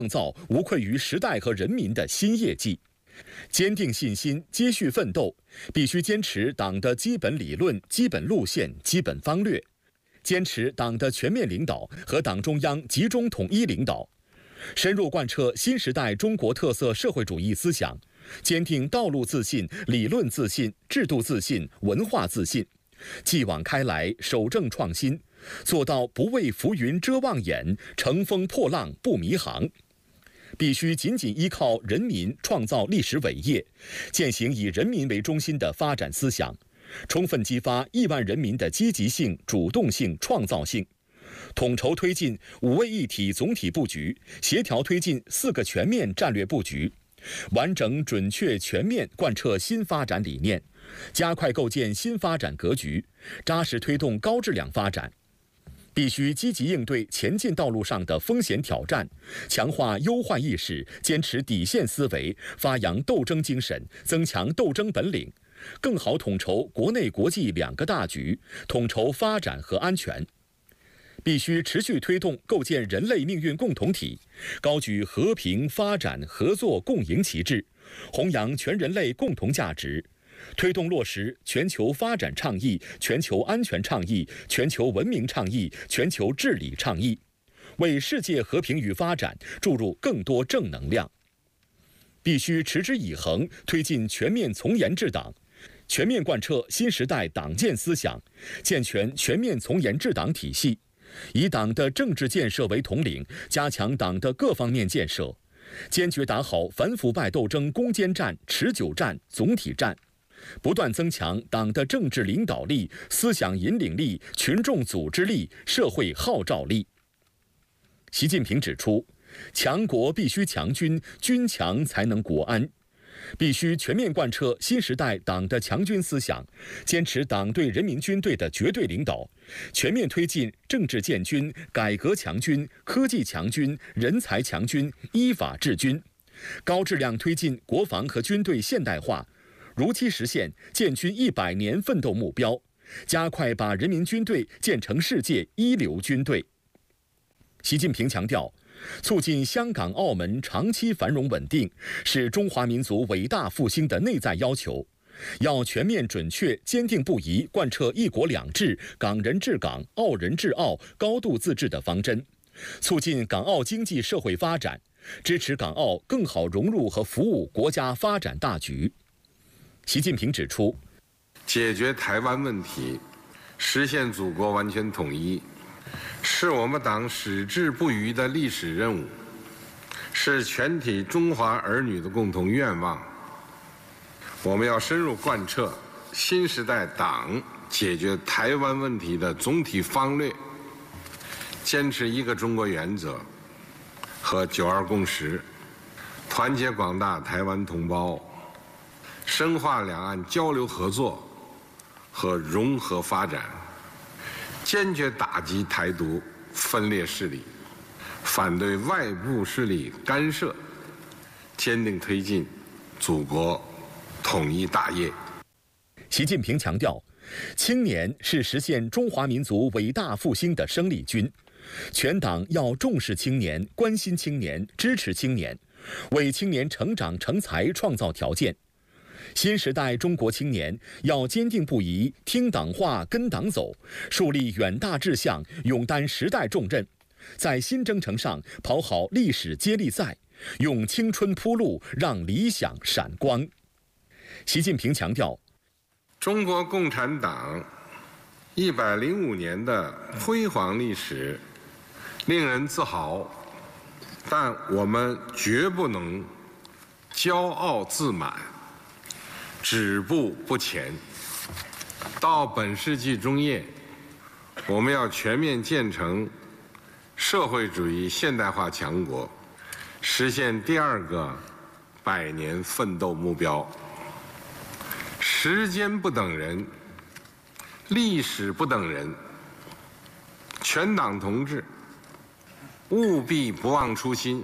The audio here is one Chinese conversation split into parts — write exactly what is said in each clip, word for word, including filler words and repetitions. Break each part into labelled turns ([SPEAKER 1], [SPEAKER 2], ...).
[SPEAKER 1] 创造无愧于时代和人民的新业绩。坚定信心，接续奋斗，必须坚持党的基本理论、基本路线、基本方略，坚持党的全面领导和党中央集中统一领导，深入贯彻新时代中国特色社会主义思想，坚定道路自信、理论自信、制度自信、文化自信，继往开来，守正创新，做到不为浮云遮望眼，乘风破浪不迷航。必须紧紧依靠人民创造历史伟业，践行以人民为中心的发展思想，充分激发亿万人民的积极性、主动性、创造性，统筹推进五位一体总体布局，协调推进四个全面战略布局，完整、准确、全面贯彻新发展理念，加快构建新发展格局，扎实推动高质量发展。必须积极应对前进道路上的风险挑战，强化忧患意识，坚持底线思维，发扬斗争精神，增强斗争本领，更好统筹国内国际两个大局，统筹发展和安全。必须持续推动构建人类命运共同体，高举和平、发展、合作共赢旗帜，弘扬全人类共同价值，推动落实全球发展倡议、全球安全倡议、全球文明倡议、全球治理倡议，为世界和平与发展注入更多正能量。必须持之以恒推进全面从严治党，全面贯彻新时代党建思想，健全全面从严治党体系，以党的政治建设为统领，加强党的各方面建设，坚决打好反腐败斗争攻坚战、持久战、总体战，不断增强党的政治领导力、思想引领力、群众组织力、社会号召力。习近平指出，强国必须强军，军强才能国安。必须全面贯彻新时代党的强军思想，坚持党对人民军队的绝对领导，全面推进政治建军、改革强军、科技强军、人才强军、依法治军，高质量推进国防和军队现代化，如期实现建军一百年奋斗目标，加快把人民军队建成世界一流军队。习近平强调，促进香港、澳门长期繁荣稳定是中华民族伟大复兴的内在要求，要全面、准确、坚定不移贯彻一国两制、港人治港、澳人治澳、高度自治的方针，促进港澳经济社会发展，支持港澳更好融入和服务国家发展大局。习近平指出，
[SPEAKER 2] 解决台湾问题，实现祖国完全统一，是我们党矢志不渝的历史任务，是全体中华儿女的共同愿望。我们要深入贯彻新时代党解决台湾问题的总体方略，坚持一个中国原则和九二共识，团结广大台湾同胞，深化两岸交流合作和融合发展，坚决打击台独分裂势力，反对外部势力干涉，坚定推进祖国统一大业。
[SPEAKER 1] 习近平强调，青年是实现中华民族伟大复兴的生力军，全党要重视青年、关心青年、支持青年，为青年成长成才创造条件。新时代中国青年要坚定不移听党话跟党走，树立远大志向，勇担时代重任，在新征程上跑好历史接力赛，用青春铺路，让理想闪光。习近平强调，
[SPEAKER 2] 中国共产党一百零五年的辉煌历史令人自豪，但我们绝不能骄傲自满，止步不前。到本世纪中叶，我们要全面建成社会主义现代化强国，实现第二个百年奋斗目标。时间不等人，历史不等人，全党同志务必不忘初心，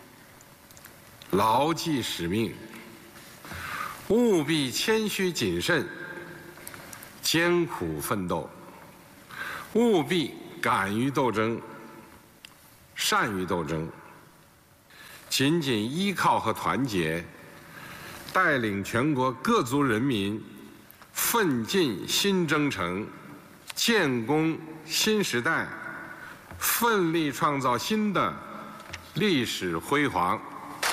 [SPEAKER 2] 牢记使命，务必谦虚谨慎，艰苦奋斗，务必敢于斗争，善于斗争， 紧紧依靠和团结，带领全国各族人民奋进新征程，建功新时代，奋力创造新的历史辉煌。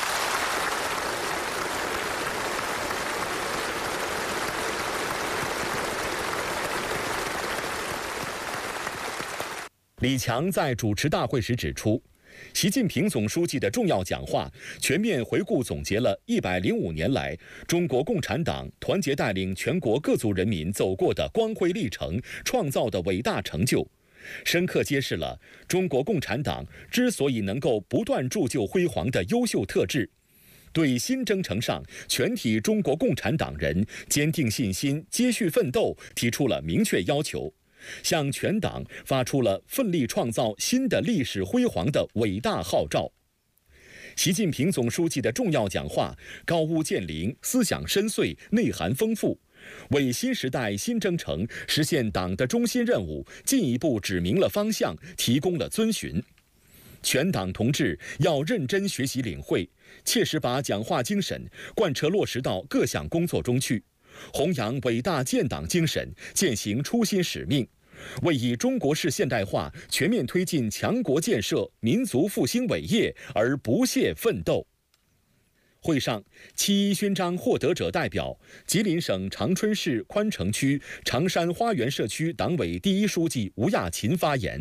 [SPEAKER 1] 李强在主持大会时指出，习近平总书记的重要讲话全面回顾总结了一百零五年来中国共产党团结带领全国各族人民走过的光辉历程，创造的伟大成就，深刻揭示了中国共产党之所以能够不断铸就辉煌的优秀特质，对新征程上全体中国共产党人坚定信心、接续奋斗提出了明确要求，向全党发出了奋力创造新的历史辉煌的伟大号召。习近平总书记的重要讲话高屋建瓴，思想深邃，内涵丰富，为新时代新征程实现党的中心任务进一步指明了方向，提供了遵循。全党同志要认真学习领会，切实把讲话精神贯彻落实到各项工作中去，弘扬伟大建党精神，践行初心使命，为以中国式现代化全面推进强国建设、民族复兴伟业而不懈奋斗。会上，七一勋章获得者代表、吉林省长春市宽城区长山花园社区党委第一书记吴亚勤发言。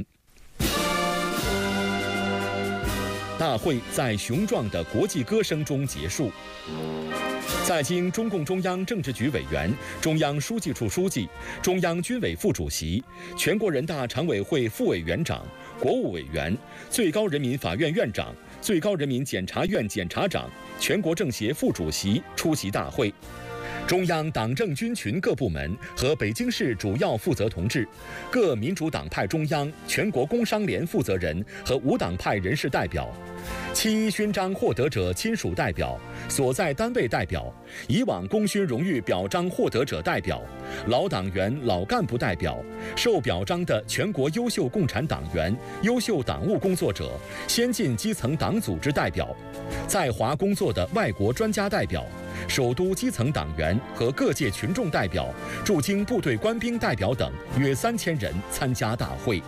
[SPEAKER 1] 大会在雄壮的国际歌声中结束。在经中共中央政治局委员、中央书记处书记、中央军委副主席、全国人大常委会副委员长、国务委员、最高人民法院院长、最高人民检察院检察长、全国政协副主席出席大会。中央党政军群各部门和北京市主要负责同志、各民主党派中央、全国工商联负责人和无党派人士代表、七一勋章获得者亲属代表、所在单位代表、以往功勋荣誉表彰获得者代表、老党员、老干部代表、受表彰的全国优秀共产党员、优秀党务工作者、先进基层党组织代表、在华工作的外国专家代表、首都基层党员和各界群众代表、驻京部队官兵代表等约三千人参加大会。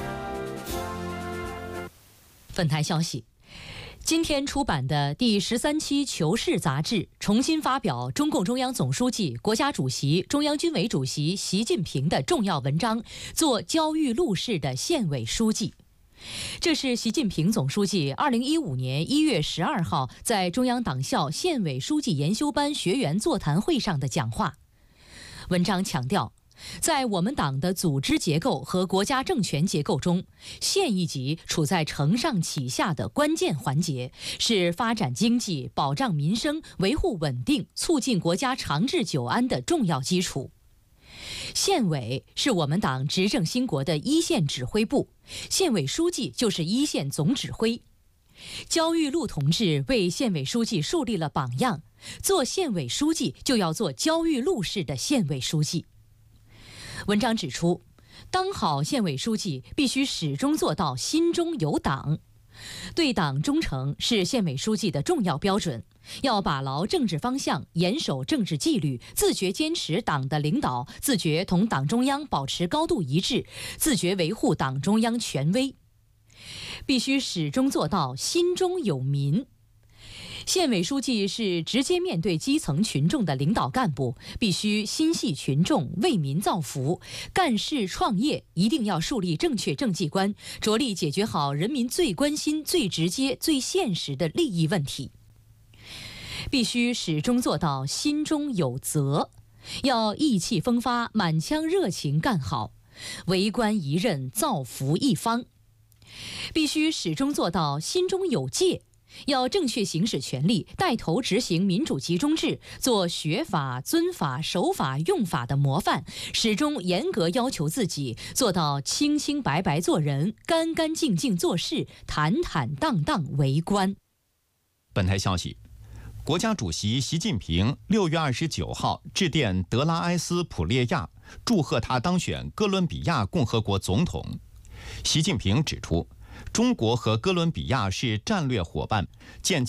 [SPEAKER 3] 本台消息，今天出版的第十三期《求是》杂志重新发表中共中央总书记、国家主席、中央军委主席习近平的重要文章，做焦裕禄式的县委书记。这是习近平总书记二零一五年一月十二号在中央党校县委书记研修班学员座谈会上的讲话。文章强调，在我们党的组织结构和国家政权结构中，县一级处在承上启下的关键环节，是发展经济、保障民生、维护稳定、促进国家长治久安的重要基础。县委是我们党执政兴国的一线指挥部，县委书记就是一线总指挥。焦裕禄同志为县委书记树立了榜样，做县委书记就要做焦裕禄式的县委书记。文章指出，当好县委书记必须始终做到心中有党，对党忠诚是县委书记的重要标准，要把牢政治方向，严守政治纪律，自觉坚持党的领导，自觉同党中央保持高度一致，自觉维护党中央权威，必须始终做到心中有民。县委书记是直接面对基层群众的领导干部，必须心系群众，为民造福。干事创业一定要树立正确政绩观，着力解决好人民最关心、最直接、最现实的利益问题。必须始终做到心中有责，要意气风发、满腔热情干好，为官一任，造福一方。必须始终做到心中有戒，要正确行使权力，带头执行民主集中制，做学法、遵法、守法、用法的模范，始终严格要求自己，做到清清白白做人，干干净净做事，坦坦荡荡为官。
[SPEAKER 4] 本台消息，国家主席习近平六月二十九号致电德拉埃斯普列亚，祝贺他当选哥伦比亚共和国总统。习近平指出，中国和哥伦比亚是战略伙伴，建